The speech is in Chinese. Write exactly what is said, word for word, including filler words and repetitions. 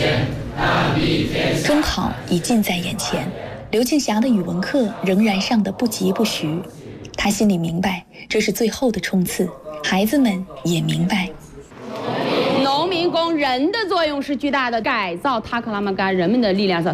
中考已近在眼前，刘庆霞的语文课仍然上得不疾不徐。他心里明白，这是最后的冲刺。孩子们也明白， 农民工人的作用是巨大的，改造塔克拉玛干人们的力量是